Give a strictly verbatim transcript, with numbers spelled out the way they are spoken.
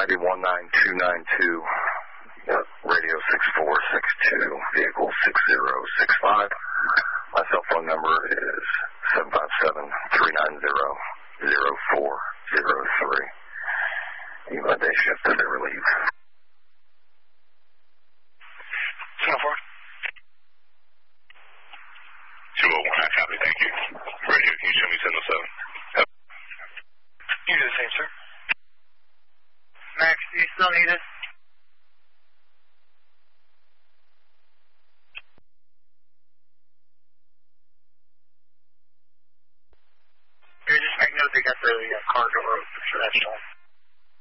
United one nine two nine two, uh, radio six four six two, vehicle six zero six five. My cell phone number is seven five seven, three nine zero, zero four zero three. You my day shift to never leave. So far. two oh one, I copy, thank you. Radio, can you show me seven oh seven? You do the same, sir. Max, do you still need us?